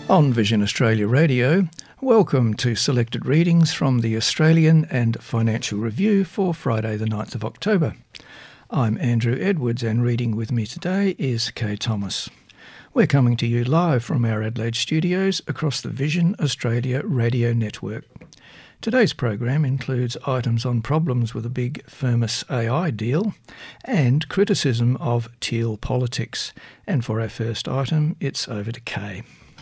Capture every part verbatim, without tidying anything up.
On Vision Australia Radio, welcome to selected readings from the Australian and Financial Review for Friday the ninth of October. I'm Andrew Edwards and reading with me today is Kay Thomas. We're coming to you live from our Adelaide studios across the Vision Australia radio network. Today's program includes items on problems with a big Firmus A I deal and criticism of teal politics. And for our first item, it's over to Kay.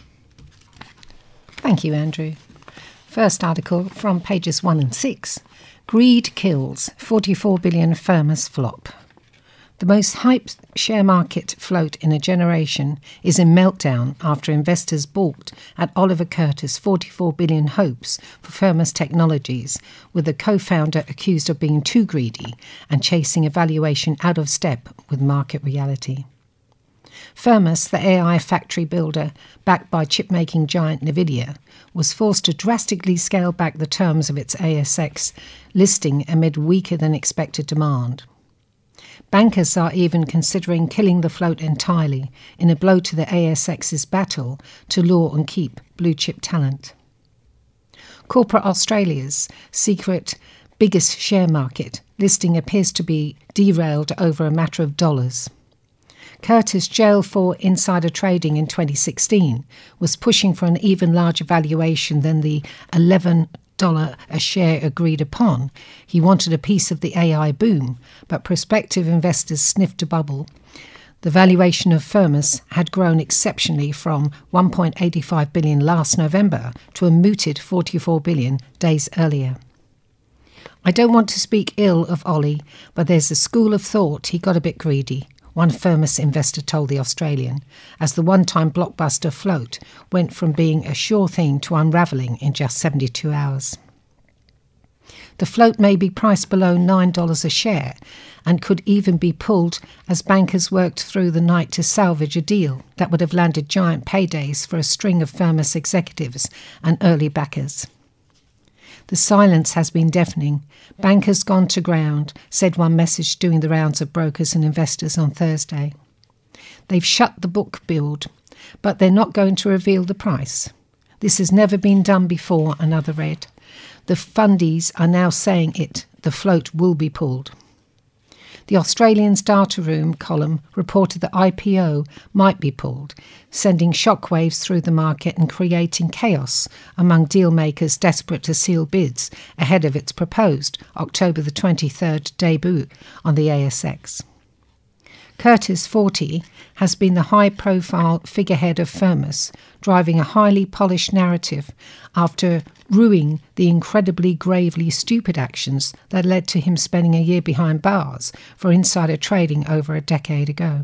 Thank you, Andrew. First article from pages one and six. Greed kills, forty-four billion Firmus flop. The most hyped share market float in a generation is in meltdown after investors balked at Oliver Curtis' forty-four billion hopes for Firmus Technologies, with the co-founder accused of being too greedy and chasing a valuation out of step with market reality. Firmus, the A I factory builder backed by chip-making giant Nvidia, was forced to drastically scale back the terms of its A S X listing amid weaker-than-expected demand. Bankers are even considering killing the float entirely in a blow to the A S X's battle to lure and keep blue-chip talent. Corporate Australia's secret biggest share market listing appears to be derailed over a matter of dollars. Curtis, jailed for insider trading in twenty sixteen, was pushing for an even larger valuation than the eleven dollars a share agreed upon. He wanted a piece of the A I boom, but prospective investors sniffed a bubble. The valuation of Firmus had grown exceptionally from one point eight five billion dollars last November to a mooted forty-four billion dollars days earlier. I don't want to speak ill of Ollie, but there's a school of thought he got a bit greedy, one Firmus investor told The Australian, as the one-time blockbuster float went from being a sure thing to unravelling in just seventy-two hours. The float may be priced below nine dollars a share and could even be pulled as bankers worked through the night to salvage a deal that would have landed giant paydays for a string of Firmus executives and early backers. The silence has been deafening. Bankers gone to ground, said one message doing the rounds of brokers and investors on Thursday. They've shut the book build, but they're not going to reveal the price. This has never been done before, another read. The fundies are now saying it. The float will be pulled. The Australian's data room column reported that I P O might be pulled, sending shockwaves through the market and creating chaos among deal makers desperate to seal bids ahead of its proposed October the twenty-third debut on the A S X. Curtis, forty, has been the high-profile figurehead of Firmus, driving a highly polished narrative after ruining the incredibly gravely stupid actions that led to him spending a year behind bars for insider trading over a decade ago.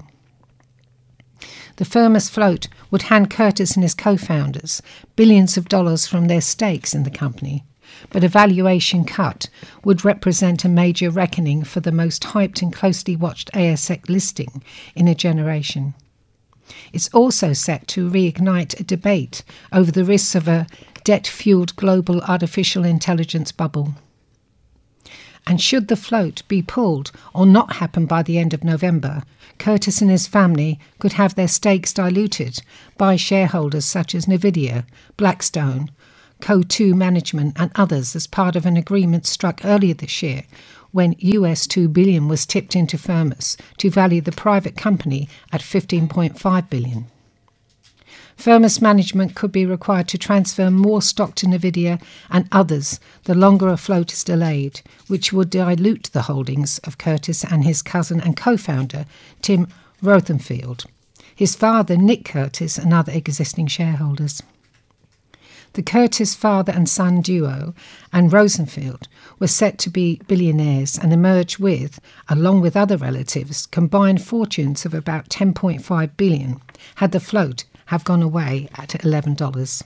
The Firmus float would hand Curtis and his co-founders billions of dollars from their stakes in the company, but a valuation cut would represent a major reckoning for the most hyped and closely watched A S X listing in a generation. It's also set to reignite a debate over the risks of a debt-fueled global artificial intelligence bubble. And should the float be pulled or not happen by the end of November, Curtis and his family could have their stakes diluted by shareholders such as Nvidia, Blackstone, Co two Management and others as part of an agreement struck earlier this year when U S two billion dollars was tipped into Firmus to value the private company at fifteen point five billion dollars. Firmus management could be required to transfer more stock to Nvidia and others the longer a float is delayed, which would dilute the holdings of Curtis and his cousin and co-founder Tim Rothenfield, his father Nick Curtis and other existing shareholders. The Curtis father and son duo and Rosenfield were set to be billionaires and emerge with, along with other relatives, combined fortunes of about ten point five billion dollars had the float have gone away at eleven dollars.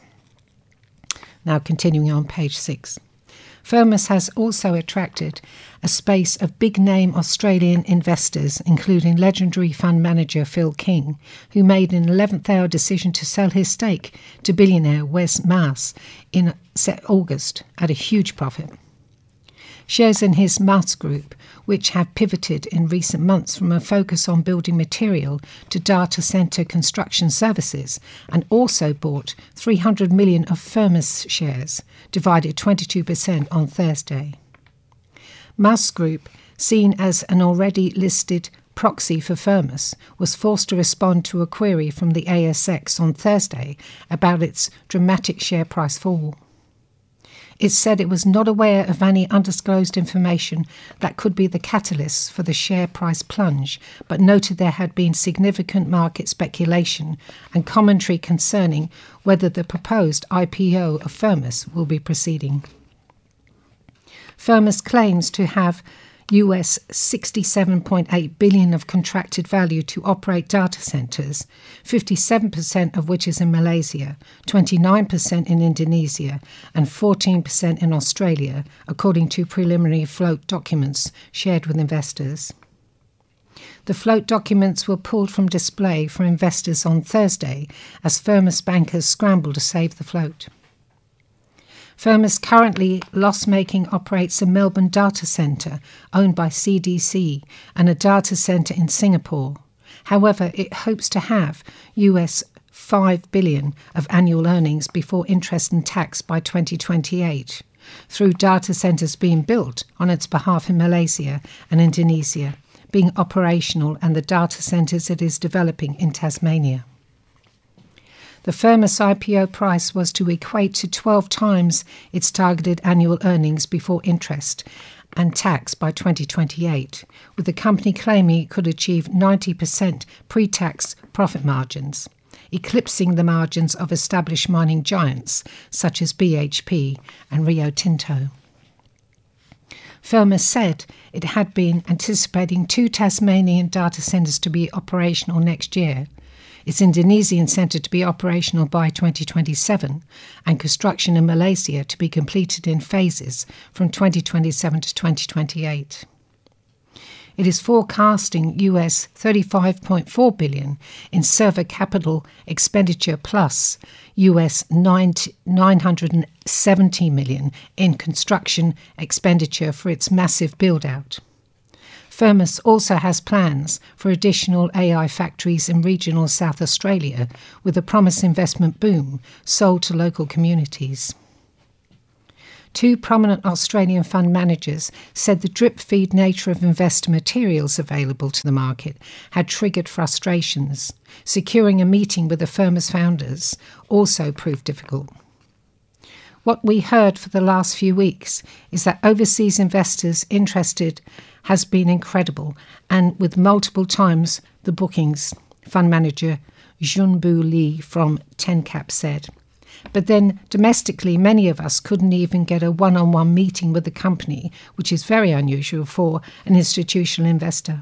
Now continuing on page six. Firmus has also attracted a space of big-name Australian investors, including legendary fund manager Phil King, who made an eleventh-hour decision to sell his stake to billionaire Wes Maas in August at a huge profit. Shares in his Maas Group, which have pivoted in recent months from a focus on building material to data centre construction services, and also bought three hundred million of Firmus shares, divided twenty-two percent on Thursday. Maas Group, seen as an already listed proxy for Firmus, was forced to respond to a query from the A S X on Thursday about its dramatic share price fall. It said it was not aware of any undisclosed information that could be the catalyst for the share price plunge, but noted there had been significant market speculation and commentary concerning whether the proposed I P O of Firmus will be proceeding. Firmus claims to have U S sixty-seven point eight billion dollars of contracted value to operate data centres, fifty-seven percent of which is in Malaysia, twenty-nine percent in Indonesia and fourteen percent in Australia, according to preliminary float documents shared with investors. The float documents were pulled from display for investors on Thursday as Firmus bankers scrambled to save the float. Firmus currently loss-making operates a Melbourne data centre owned by C D C and a data centre in Singapore. However, it hopes to have U S five billion dollars of annual earnings before interest and tax by twenty twenty-eight, through data centres being built on its behalf in Malaysia and Indonesia, being operational, and the data centres it is developing in Tasmania. The Firmus I P O price was to equate to twelve times its targeted annual earnings before interest and tax by twenty twenty-eight, with the company claiming it could achieve ninety percent pre-tax profit margins, eclipsing the margins of established mining giants such as B H P and Rio Tinto. Firmus said it had been anticipating two Tasmanian data centres to be operational next year, its Indonesian centre to be operational by twenty twenty-seven, and construction in Malaysia to be completed in phases from twenty twenty-seven to twenty twenty-eight. It is forecasting U S thirty-five point four billion dollars in server capital expenditure plus U S nine hundred seventy million dollars in construction expenditure for its massive build-out. Firmus also has plans for additional A I factories in regional South Australia, with a promised investment boom sold to local communities. Two prominent Australian fund managers said the drip-feed nature of investor materials available to the market had triggered frustrations. Securing a meeting with the Firmus founders also proved difficult. What we heard for the last few weeks is that overseas investors interested has been incredible, and with multiple times the bookings, fund manager Junbu Lee from TenCap said. But then domestically, many of us couldn't even get a one-on-one meeting with the company, which is very unusual for an institutional investor.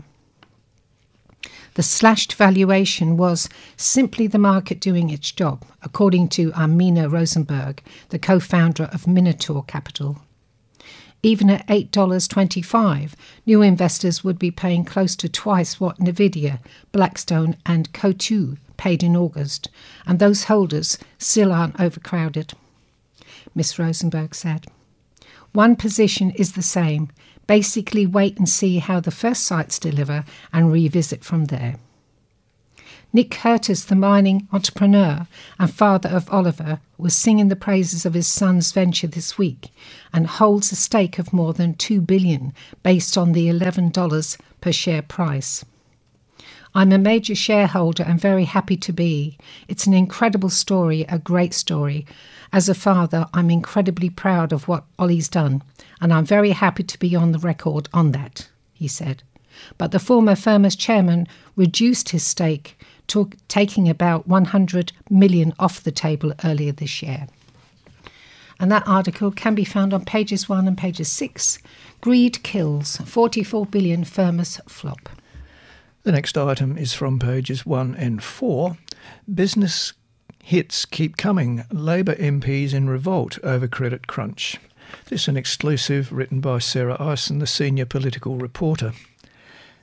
The slashed valuation was simply the market doing its job, according to Armina Rosenberg, the co-founder of Minotaur Capital. Even at eight dollars twenty-five, new investors would be paying close to twice what Nvidia, Blackstone and Coatue paid in August, and those holders still aren't overcrowded, Miss Rosenberg said. One position is the same. Basically wait and see how the first sites deliver and revisit from there. Nick Curtis, the mining entrepreneur and father of Oliver, was singing the praises of his son's venture this week and holds a stake of more than two billion dollars based on the eleven dollars per share price. I'm a major shareholder and very happy to be. It's an incredible story, a great story. As a father, I'm incredibly proud of what Ollie's done, and I'm very happy to be on the record on that, he said. But the former Firmus chairman reduced his stake, took, taking about one hundred million dollars off the table earlier this year. And that article can be found on pages one and pages six. Greed kills, forty-four billion dollars Firmus flop. The next item is from pages one and four. Business hits keep coming. Labor M Ps in revolt over credit crunch. This is an exclusive written by Sarah Ison, the senior political reporter.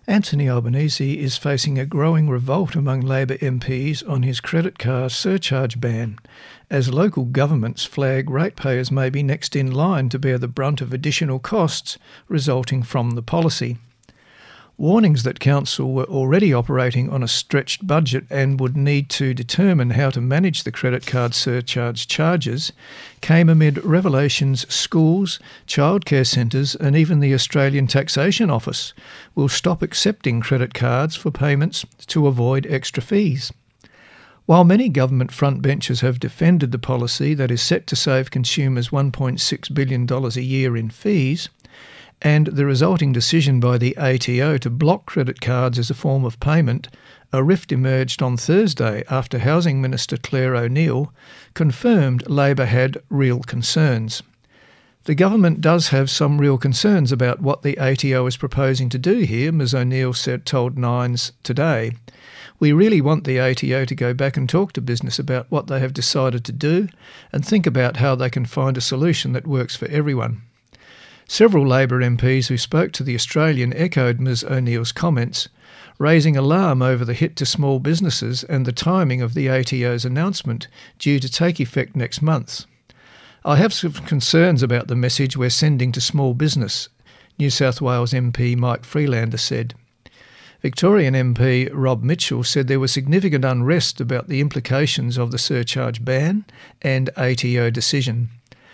Anthony Albanese is facing a growing revolt among Labor M Ps on his credit card surcharge ban, as local governments flag ratepayers may be next in line to bear the brunt of additional costs resulting from the policy. Warnings that council were already operating on a stretched budget and would need to determine how to manage the credit card surcharge charges came amid revelations schools, childcare centres and even the Australian Taxation Office will stop accepting credit cards for payments to avoid extra fees. While many government frontbenchers have defended the policy that is set to save consumers one point six billion dollars a year in fees, and the resulting decision by the A T O to block credit cards as a form of payment, a rift emerged on Thursday after Housing Minister Clare O'Neil confirmed Labor had real concerns. The government does have some real concerns about what the A T O is proposing to do here, Ms O'Neil said, told Nines today. We really want the A T O to go back and talk to business about what they have decided to do and think about how they can find a solution that works for everyone. Several Labor M Ps who spoke to the Australian echoed Ms O'Neil's comments, raising alarm over the hit to small businesses and the timing of the A T O's announcement due to take effect next month. I have some concerns about the message we're sending to small business, New South Wales M P Mike Freelander said. Victorian M P Rob Mitchell said there was significant unrest about the implications of the surcharge ban and A T O decision.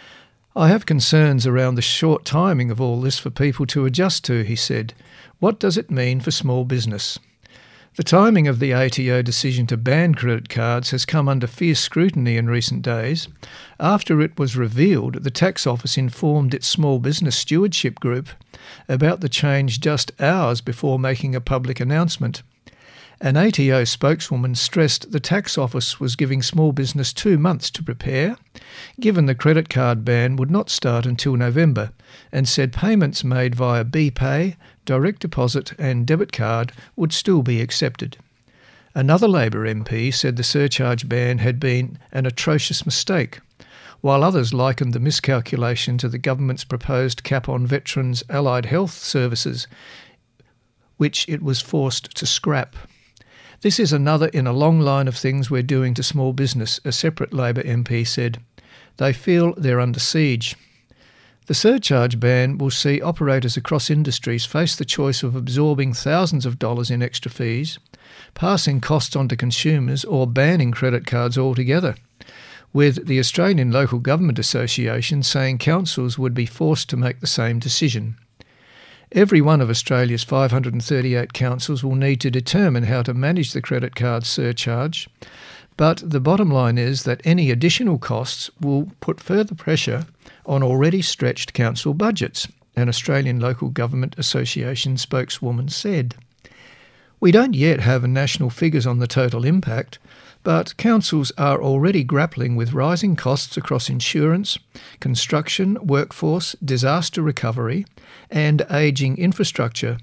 I have concerns around the short timing of all this for people to adjust to, he said. What does it mean for small business? The timing of the A T O decision to ban credit cards has come under fierce scrutiny in recent days. After it was revealed, the Tax Office informed its Small Business Stewardship Group about the change just hours before making a public announcement. An A T O spokeswoman stressed the Tax Office was giving small business two months to prepare, given the credit card ban would not start until November, and said payments made via BPay, direct deposit and debit card would still be accepted. Another Labor M P said the surcharge ban had been an atrocious mistake, while others likened the miscalculation to the government's proposed cap on veterans' allied health services, which it was forced to scrap. This is another in a long line of things we're doing to small business, a separate Labor M P said. They feel they're under siege. The surcharge ban will see operators across industries face the choice of absorbing thousands of dollars in extra fees, passing costs on to consumers, or banning credit cards altogether, with the Australian Local Government Association saying councils would be forced to make the same decision. Every one of Australia's five hundred thirty-eight councils will need to determine how to manage the credit card surcharge, but the bottom line is that any additional costs will put further pressure on already stretched council budgets, an Australian Local Government Association spokeswoman said. We don't yet have national figures on the total impact, but councils are already grappling with rising costs across insurance, construction, workforce, disaster recovery and ageing infrastructure,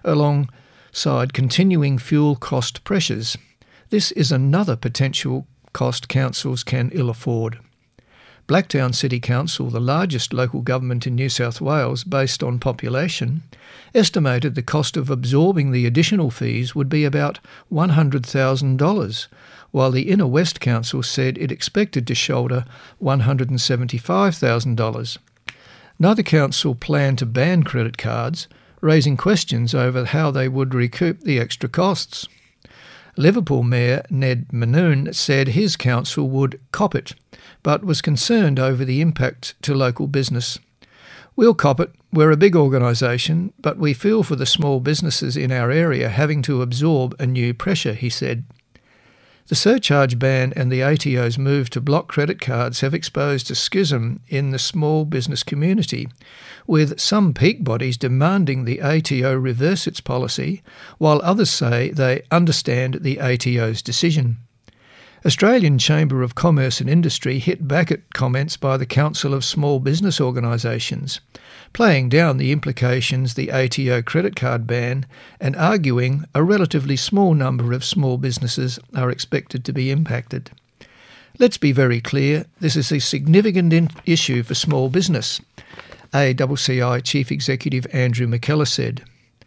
alongside continuing fuel cost pressures. This is another potential cost councils can ill afford. Blacktown City Council, the largest local government in New South Wales based on population, estimated the cost of absorbing the additional fees would be about one hundred thousand dollars, while the Inner West Council said it expected to shoulder one hundred seventy-five thousand dollars. Neither council planned to ban credit cards, raising questions over how they would recoup the extra costs. Liverpool Mayor Ned Manoon said his council would cop it, but was concerned over the impact to local business. We'll cop it. We're a big organisation, but we feel for the small businesses in our area having to absorb a new pressure, he said. The surcharge ban and the A T O's move to block credit cards have exposed a schism in the small business community, with some peak bodies demanding the A T O reverse its policy, while others say they understand the A T O's decision. Australian Chamber of Commerce and Industry hit back at comments by the Council of Small Business Organisations, playing down the implications the A T O credit card ban and arguing a relatively small number of small businesses are expected to be impacted. Let's be very clear, this is a significant in- issue for small business, A C C I Chief Executive Andrew McKellar said.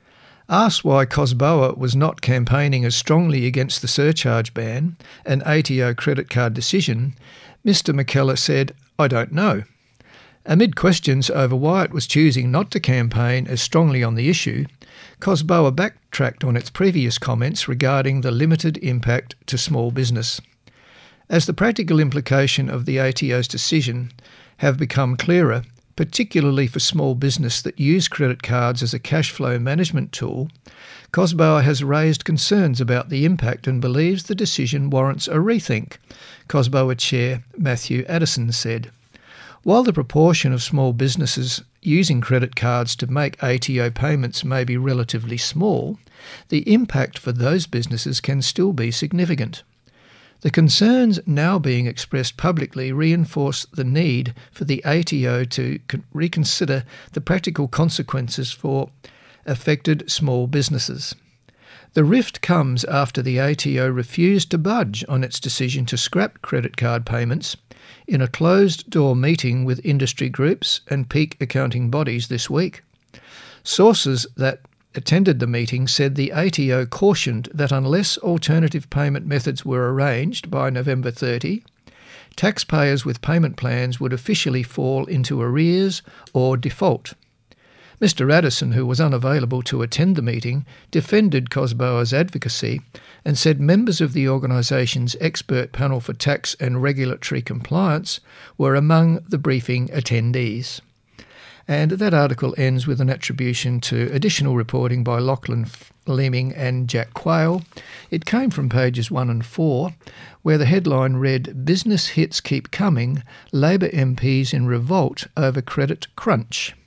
Asked why COSBOA was not campaigning as strongly against the surcharge ban and A T O credit card decision, Mister McKellar said, "I don't know." Amid questions over why it was choosing not to campaign as strongly on the issue, COSBOA backtracked on its previous comments regarding the limited impact to small business. As the practical implication of the A T O's decision have become clearer, particularly for small business that use credit cards as a cash flow management tool, COSBOA has raised concerns about the impact and believes the decision warrants a rethink, COSBOA Chair Matthew Addison said. While the proportion of small businesses using credit cards to make A T O payments may be relatively small, the impact for those businesses can still be significant. The concerns now being expressed publicly reinforce the need for the A T O to reconsider the practical consequences for affected small businesses. The rift comes after the A T O refused to budge on its decision to scrap credit card payments in a closed-door meeting with industry groups and peak accounting bodies this week. Sources that attended the meeting said the A T O cautioned that unless alternative payment methods were arranged by November thirtieth, taxpayers with payment plans would officially fall into arrears or default. Mister Addison, who was unavailable to attend the meeting, defended COSBOA's advocacy and said members of the organisation's expert panel for tax and regulatory compliance were among the briefing attendees. And that article ends with an attribution to additional reporting by Lachlan Leeming and Jack Quayle. It came from pages one and four, where the headline read, "Business hits keep coming, Labor M Ps in revolt over credit crunch."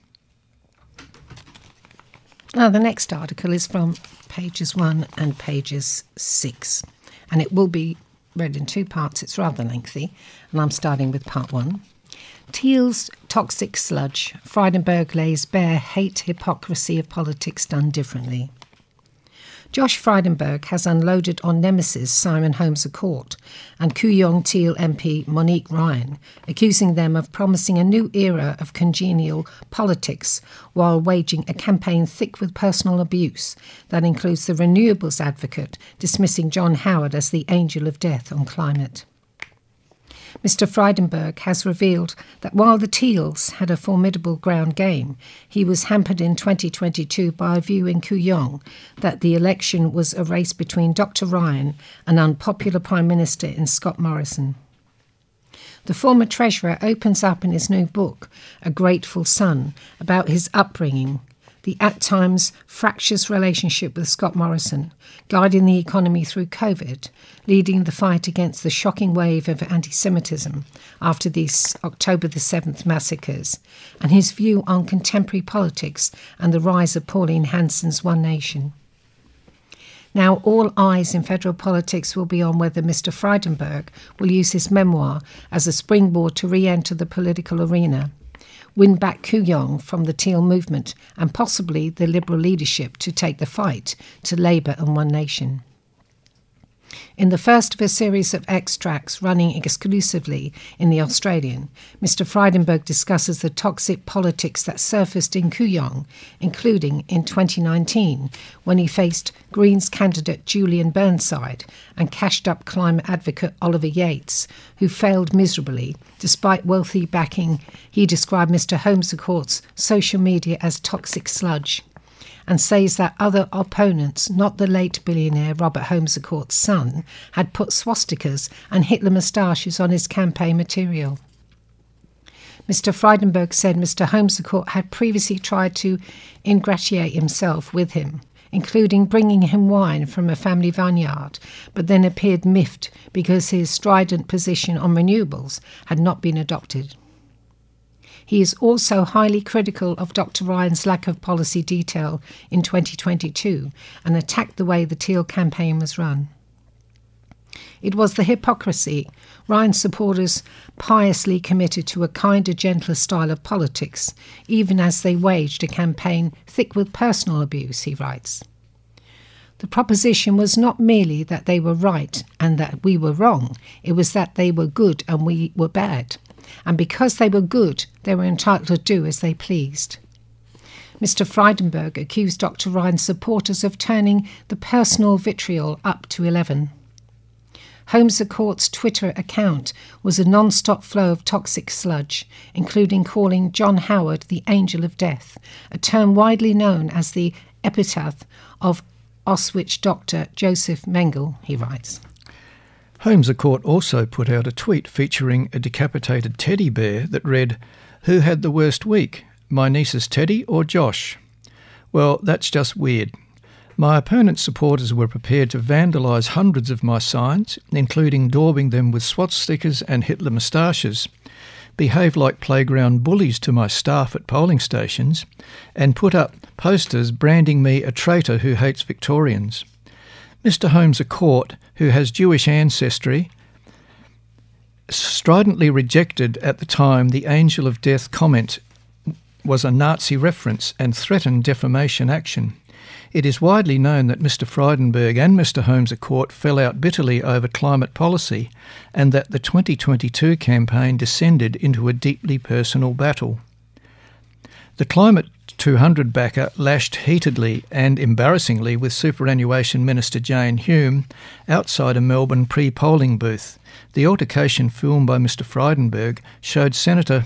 Now, the next article is from pages one and pages six, and it will be read in two parts. It's rather lengthy, and I'm starting with part one. Thiel's toxic sludge. Frydenberg lays bare hate hypocrisy of politics done differently. Josh Frydenberg has unloaded on nemesis Simon Holmes à Court and Kooyong Thiel M P Monique Ryan, accusing them of promising a new era of congenial politics while waging a campaign thick with personal abuse that includes the renewables advocate dismissing John Howard as the angel of death on climate. Mister Frydenberg has revealed that while the Thiels had a formidable ground game, he was hampered in twenty twenty-two by a view in Kooyong that the election was a race between Doctor Ryan and unpopular Prime Minister in Scott Morrison. The former Treasurer opens up in his new book, A Grateful Son, about his upbringing, the at times fractious relationship with Scott Morrison, guiding the economy through COVID, leading the fight against the shocking wave of anti-Semitism after the October the seventh massacres, and his view on contemporary politics and the rise of Pauline Hanson's One Nation. Now all eyes in federal politics will be on whether Mister Frydenberg will use his memoir as a springboard to re-enter the political arena, win back Kooyong from the Thiel movement and possibly the Liberal leadership to take the fight to Labour and One Nation. In the first of a series of extracts running exclusively in The Australian, Mister Frydenberg discusses the toxic politics that surfaced in Kooyong, including in twenty nineteen, when he faced Greens candidate Julian Burnside and cashed-up climate advocate Oliver Yates, who failed miserably, despite wealthy backing. He described Mister Holmes à Court's social media as toxic sludge, and says that other opponents, not the late billionaire Robert Holmes à Court's son, had put swastikas and Hitler moustaches on his campaign material. Mister Frydenberg said Mister Holmes à Court had previously tried to ingratiate himself with him, including bringing him wine from a family vineyard, but then appeared miffed because his strident position on renewables had not been adopted. He is also highly critical of Doctor Ryan's lack of policy detail in twenty twenty-two and attacked the way the Thiel campaign was run. It was the hypocrisy. Ryan's supporters piously committed to a kinder, gentler style of politics, even as they waged a campaign thick with personal abuse, he writes. The proposition was not merely that they were right and that we were wrong, it was that they were good and we were bad. And because they were good, they were entitled to do as they pleased. Mister Frydenberg accused Doctor Ryan's supporters of turning the personal vitriol up to eleven. Holmes à Court's Twitter account was a non-stop flow of toxic sludge, including calling John Howard the Angel of Death, a term widely known as the epitaph of Auschwitz doctor Joseph Mengele, he writes. Holmes à Court also put out a tweet featuring a decapitated teddy bear that read, "Who had the worst week, my niece's Teddy or Josh?" Well, that's just weird. My opponent's supporters were prepared to vandalise hundreds of my signs, including daubing them with swastikas and Hitler moustaches, behave like playground bullies to my staff at polling stations, and put up posters branding me a traitor who hates Victorians. Mister Holmes à Court, who has Jewish ancestry, stridently rejected at the time the Angel of Death comment was a Nazi reference and threatened defamation action. It is widely known that Mister Frydenberg and Mister Holmes à Court fell out bitterly over climate policy, and that the twenty twenty-two campaign descended into a deeply personal battle. The Climate two hundred backer lashed heatedly and embarrassingly with Superannuation Minister Jane Hume outside a Melbourne pre-polling booth. The altercation filmed by Mister Frydenberg showed Senator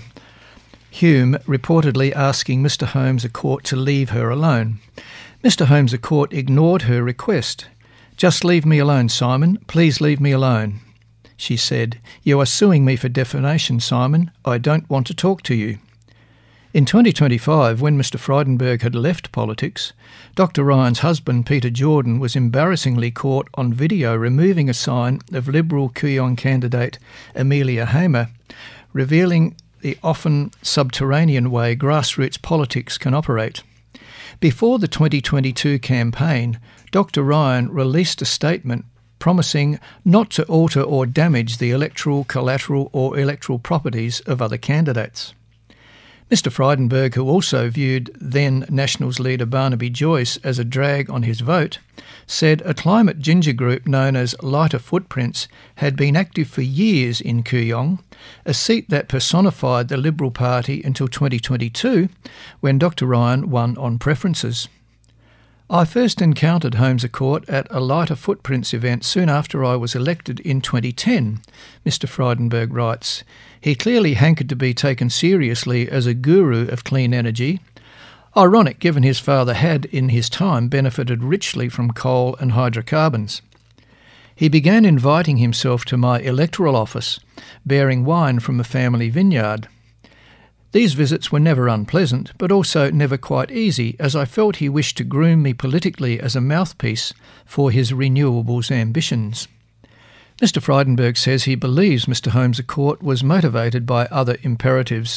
Hume reportedly asking Mister Holmes à Court to leave her alone. Mister Holmes à Court ignored her request. "Just leave me alone, Simon. Please leave me alone," she said. "You are suing me for defamation, Simon. I don't want to talk to you." In twenty twenty-five, when Mister Frydenberg had left politics, Doctor Ryan's husband, Peter Jordan, was embarrassingly caught on video removing a sign of Liberal Kooyong candidate Amelia Hamer, revealing the often subterranean way grassroots politics can operate. Before the twenty twenty-two campaign, Doctor Ryan released a statement promising not to alter or damage the electoral, collateral or electoral properties of other candidates. Mister Frydenberg, who also viewed then Nationals leader Barnaby Joyce as a drag on his vote, said a climate ginger group known as Lighter Footprints had been active for years in Kooyong, a seat that personified the Liberal Party until twenty twenty-two, when Doctor Ryan won on preferences. "I first encountered Holmes à Court at a Lighter Footprints event soon after I was elected in twenty ten, Mister Frydenberg writes. He clearly hankered to be taken seriously as a guru of clean energy. Ironic, given his father had, in his time, benefited richly from coal and hydrocarbons. He began inviting himself to my electoral office, bearing wine from a family vineyard. These visits were never unpleasant, but also never quite easy, as I felt he wished to groom me politically as a mouthpiece for his renewables ambitions." Mister Frydenberg says he believes Mister Holmes à Court was motivated by other imperatives.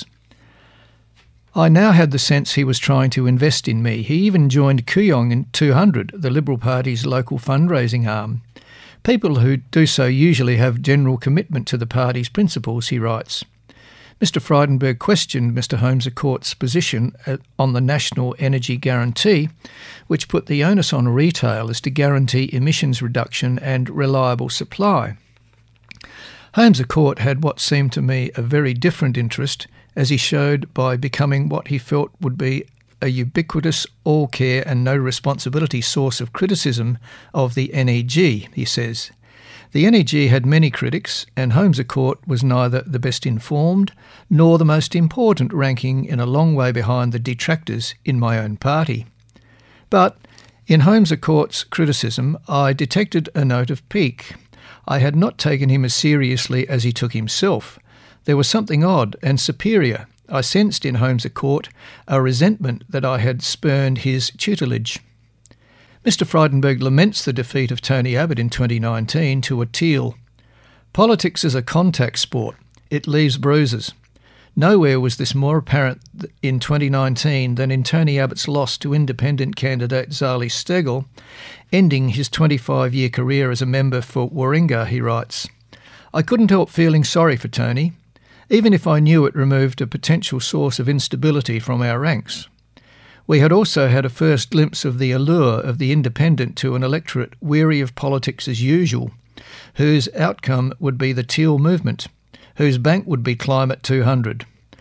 "I now had the sense he was trying to invest in me. He even joined Kooyong in two hundred, the Liberal Party's local fundraising arm. People who do so usually have general commitment to the party's principles," he writes. Mister Frydenberg questioned Mister Holmes à Court's position on the National Energy Guarantee, which put the onus on retailers to guarantee emissions reduction and reliable supply. Holmes à Court had what seemed to me a very different interest, as he showed by becoming what he felt would be a ubiquitous, all-care and no-responsibility source of criticism of the N E G, he says. The N E G had many critics, and Holmes à Court was neither the best informed nor the most important, ranking in a long way behind the detractors in my own party. But in Holmes à Court's criticism, I detected a note of pique. I had not taken him as seriously as he took himself. There was something odd and superior. I sensed in Holmes à Court a resentment that I had spurned his tutelage. Mister Frydenberg laments the defeat of Tony Abbott in twenty nineteen to a teal. "Politics is a contact sport. It leaves bruises. Nowhere was this more apparent in twenty nineteen than in Tony Abbott's loss to independent candidate Zali Steggall, ending his twenty-five-year career as a member for Warringah," he writes. "I couldn't help feeling sorry for Tony, even if I knew it removed a potential source of instability from our ranks. We had also had a first glimpse of the allure of the independent to an electorate weary of politics as usual, whose outcome would be the teal movement, whose bank would be Climate two hundred.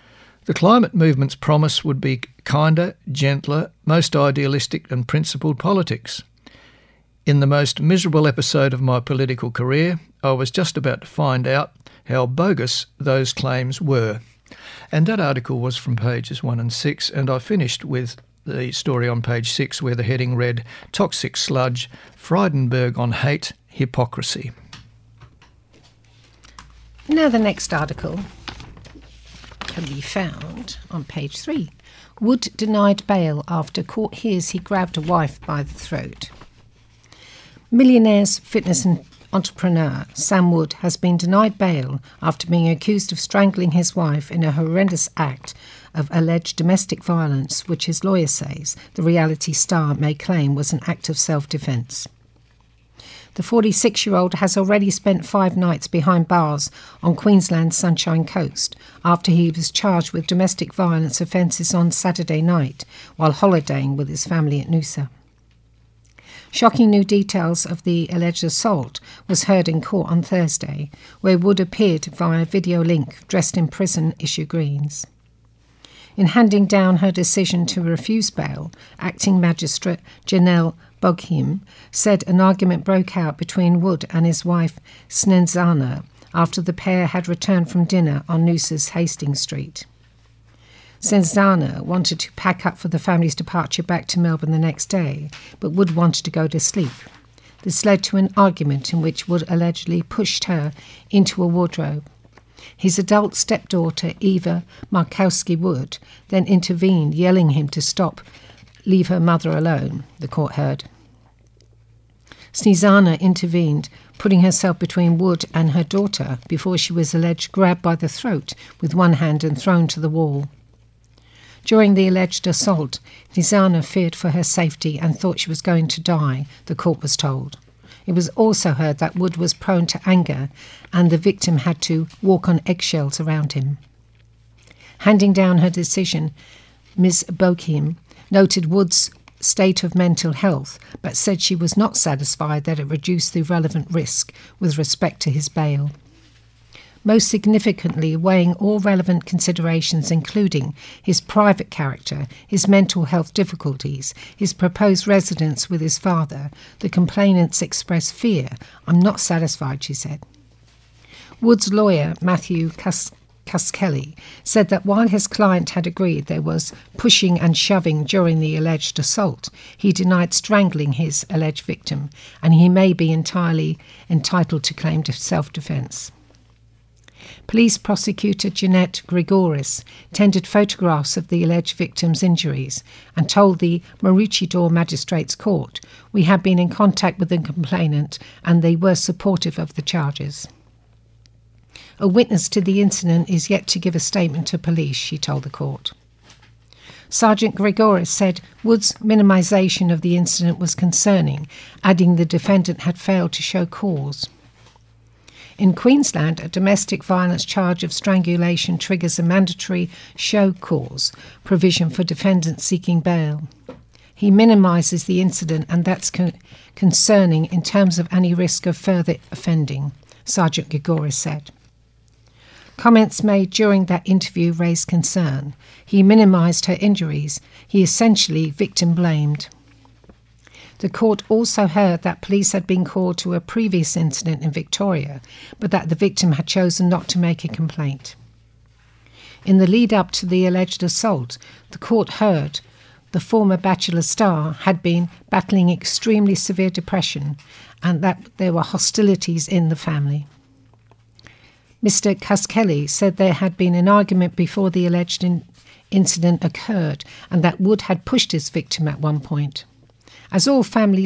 The climate movement's promise would be kinder, gentler, most idealistic and principled politics. In the most miserable episode of my political career, I was just about to find out how bogus those claims were. And that article was from pages one and six, and I finished with the story on page six where the heading read, Toxic Sludge, Frydenberg on Hate, Hypocrisy. Now the next article can be found on page three. Wood denied bail after court hears he grabbed a wife by the throat. Millionaire's fitness and entrepreneur Sam Wood has been denied bail after being accused of strangling his wife in a horrendous act of alleged domestic violence, which his lawyer says the reality star may claim was an act of self-defence. The forty-six-year-old has already spent five nights behind bars on Queensland's Sunshine Coast after he was charged with domestic violence offences on Saturday night while holidaying with his family at Noosa. Shocking new details of the alleged assault was heard in court on Thursday, where Wood appeared via video link dressed in prison issue greens. In handing down her decision to refuse bail, acting magistrate Janelle Boghim said an argument broke out between Wood and his wife Snezana after the pair had returned from dinner on Noosa's Hastings Street. Snezana wanted to pack up for the family's departure back to Melbourne the next day, but Wood wanted to go to sleep. This led to an argument in which Wood allegedly pushed her into a wardrobe. His adult stepdaughter, Eva Markowski Wood, then intervened, yelling him to stop, leave her mother alone, the court heard. Snezana intervened, putting herself between Wood and her daughter before she was alleged grabbed by the throat with one hand and thrown to the wall. During the alleged assault, Snezana feared for her safety and thought she was going to die, the court was told. It was also heard that Wood was prone to anger and the victim had to walk on eggshells around him. Handing down her decision, Miz Boghim noted Wood's state of mental health, but said she was not satisfied that it reduced the relevant risk with respect to his bail. Most significantly, weighing all relevant considerations including his private character, his mental health difficulties, his proposed residence with his father, the complainants expressed fear. "I'm not satisfied," she said. Wood's lawyer, Matthew Cus- Cuskelly, said that while his client had agreed there was pushing and shoving during the alleged assault, he denied strangling his alleged victim, and he may be entirely entitled to claim self-defence. Police prosecutor Jeanette Gregoris tendered photographs of the alleged victim's injuries and told the Maroochydore Magistrates Court, "We have been in contact with the complainant and they were supportive of the charges." A witness to the incident is yet to give a statement to police, she told the court. Sergeant Gregoris said Wood's minimisation of the incident was concerning, adding the defendant had failed to show cause. In Queensland, a domestic violence charge of strangulation triggers a mandatory show cause provision for defendants seeking bail. He minimises the incident and that's con- concerning in terms of any risk of further offending, Sergeant Gregoris said. Comments made during that interview raised concern. He minimised her injuries. He essentially victim-blamed. The court also heard that police had been called to a previous incident in Victoria, but that the victim had chosen not to make a complaint. In the lead-up to the alleged assault, the court heard the former Bachelor star had been battling extremely severe depression and that there were hostilities in the family. Mister Cuskelly said there had been an argument before the alleged in- incident occurred and that Wood had pushed his victim at one point. As all families